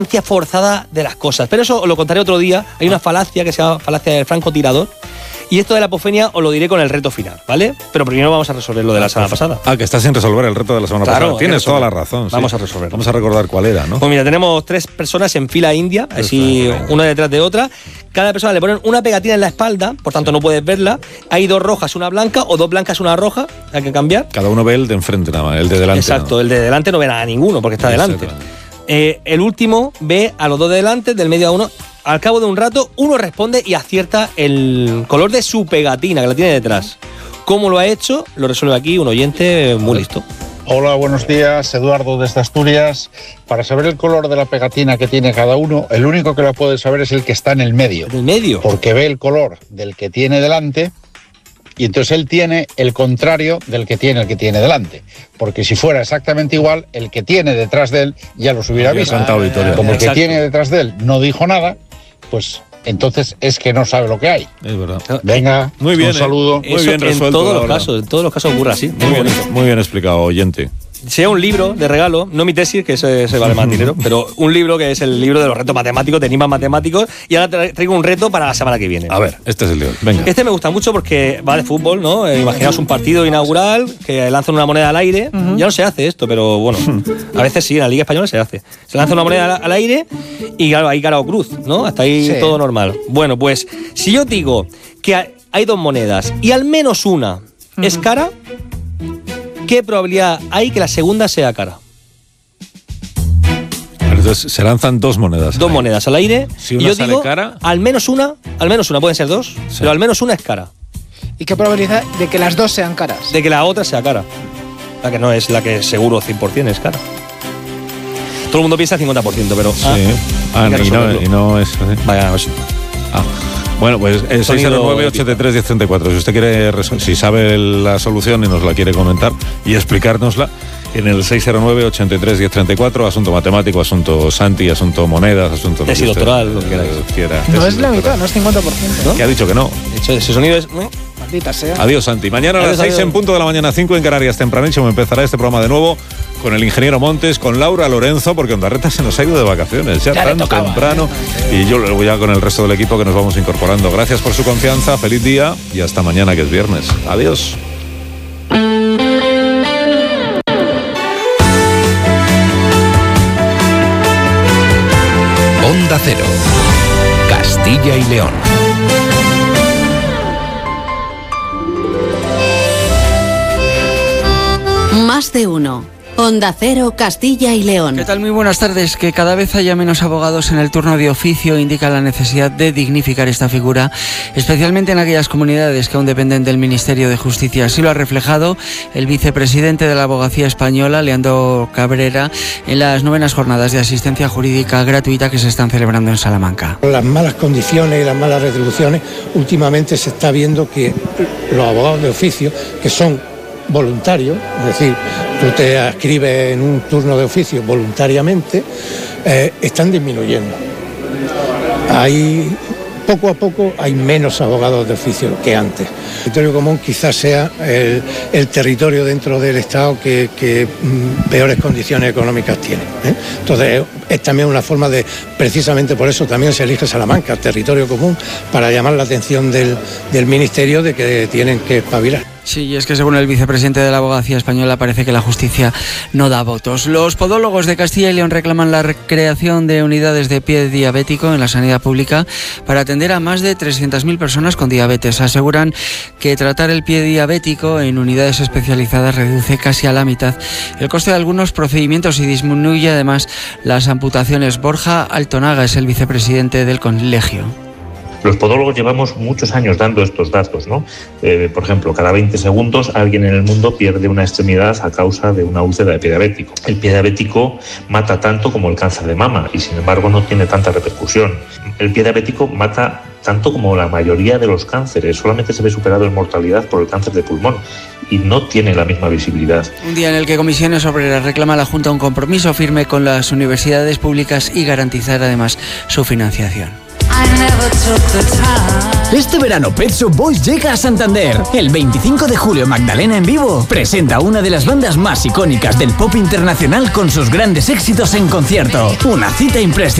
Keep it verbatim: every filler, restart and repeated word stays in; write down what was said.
forzada de las cosas. Pero eso os lo contaré otro día. Hay una falacia que se llama falacia del francotirador. Y esto de la apofenia os lo diré con el reto final, ¿vale? Pero primero vamos a resolver lo de la semana pasada. Ah, que estás sin resolver el reto de la semana claro, pasada. Tienes toda la razón. Vamos sí. a resolver. Vamos a recordar cuál era, ¿no? Pues mira, tenemos tres personas en fila india, así una detrás de otra. Cada persona le ponen una pegatina en la espalda, por tanto no puedes verla. Hay dos rojas, una blanca, o dos blancas, una roja. Hay que cambiar. Cada uno ve el de enfrente nada más, el de delante. Exacto, ¿no? El de delante no ve nada a ninguno porque está delante. Eh, el último ve a los dos de delante, del medio a uno. Al cabo de un rato, uno responde y acierta el color de su pegatina, que la tiene detrás. ¿Cómo lo ha hecho? Lo resuelve aquí un oyente muy listo. Hola, buenos días, Eduardo desde Asturias. Para saber el color de la pegatina que tiene cada uno, el único que lo puede saber es el que está en el medio. ¿En el medio? Porque ve el color del que tiene delante y entonces él tiene el contrario del que tiene el que tiene delante. Porque si fuera exactamente igual, el que tiene detrás de él ya los hubiera visto. Como el que tiene detrás de él no dijo nada, pues entonces es que no sabe lo que hay. Es verdad. Venga, muy bien, un saludo. Eh. Muy bien resuelto. En todos los casos, en todos los casos ocurre así. Muy, muy, bien, muy bien explicado, oyente. Sea un libro de regalo, no mi tesis, que ese, ese vale más dinero, pero un libro que es el libro de los retos matemáticos, de enigmas matemáticos, y ahora traigo un reto para la semana que viene. A ver, este es el libro, venga. Este me gusta mucho porque va de fútbol, ¿no? Eh, imaginaos un partido inaugural que lanzan una moneda al aire, uh-huh. Ya no se hace esto, pero bueno, a veces sí, en la Liga Española se hace. Se lanza una moneda al, al aire y claro, hay cara o cruz, ¿no? Hasta ahí sí. Todo normal. Bueno, pues si yo digo que hay dos monedas y al menos una uh-huh. es cara, ¿qué probabilidad hay que la segunda sea cara? Entonces se lanzan dos monedas. Dos monedas al aire. Si una y yo sale digo, cara, al menos una, al menos una, pueden ser dos, sí. Pero al menos una es cara. ¿Y qué probabilidad de que las dos sean caras? De que la otra sea cara. La que no es la que seguro cien por ciento es cara. Todo el mundo piensa cincuenta por ciento, pero... Sí. Ah, ah y, no, y no es... ¿sí? Vaya, no es... Ah. Bueno, pues el seis cero nueve, ochenta y tres, diez treinta y cuatro. Si usted quiere, si sabe la solución y nos la quiere comentar y explicárnosla, en el seis cero nueve, ochenta y tres, diez treinta y cuatro, asunto matemático, asunto Santi, asunto monedas, asunto... Tesis doctoral, lo que queráis. Quiera. No es la mitad, no es cincuenta por ciento, ¿no? Que ha dicho que no. De hecho, ese sonido es... Maldita sea. Adiós, Santi. Mañana a las seis en punto de la mañana, cinco en Canarias, tempranísimo, empezará este programa de nuevo con el ingeniero Montes, con Laura Lorenzo, porque Ondarreta se nos ha ido de vacaciones ya, ya tan tocaba, temprano, ¿eh? Y yo luego ya con el resto del equipo que nos vamos incorporando. Gracias por su confianza, feliz día y hasta mañana, que es viernes. Adiós. Onda Cero, Castilla y León. Más de uno. Onda Cero, Castilla y León. ¿Qué tal? Muy buenas tardes. Que cada vez haya menos abogados en el turno de oficio indica la necesidad de dignificar esta figura, especialmente en aquellas comunidades que aún dependen del Ministerio de Justicia. Así lo ha reflejado el vicepresidente de la Abogacía Española, Leandro Cabrera, en las novenas jornadas de asistencia jurídica gratuita que se están celebrando en Salamanca. Las malas condiciones y las malas retribuciones, últimamente se está viendo que los abogados de oficio, que son voluntarios, es decir, tú te adscribes en un turno de oficio voluntariamente, eh, están disminuyendo. Hay, poco a poco hay menos abogados de oficio que antes. El territorio común quizás sea el, el territorio dentro del Estado que, que mm, peores condiciones económicas tiene, ¿eh? Entonces es también una forma de, precisamente por eso también se elige Salamanca, territorio común, para llamar la atención del, del Ministerio de que tienen que espabilar. Sí, y es que según el vicepresidente de la Abogacía Española parece que la justicia no da votos. Los podólogos de Castilla y León reclaman la creación de unidades de pie diabético en la sanidad pública para atender a más de trescientas mil personas con diabetes. Aseguran que tratar el pie diabético en unidades especializadas reduce casi a la mitad el coste de algunos procedimientos y disminuye además las amputaciones. Borja Altonaga es el vicepresidente del colegio. Los podólogos llevamos muchos años dando estos datos, ¿no? Eh, por ejemplo, cada veinte segundos alguien en el mundo pierde una extremidad a causa de una úlcera de pie diabético. El pie diabético mata tanto como el cáncer de mama y sin embargo no tiene tanta repercusión. El pie diabético mata tanto como la mayoría de los cánceres, solamente se ve superado en mortalidad por el cáncer de pulmón y no tiene la misma visibilidad. Un día en el que Comisiones Obreras reclama a la Junta un compromiso firme con las universidades públicas y garantizar además su financiación. Este verano Pet Shop Boys llega a Santander. El veinticinco de julio Magdalena en vivo presenta una de las bandas más icónicas del pop internacional con sus grandes éxitos en concierto. Una cita imprescindible.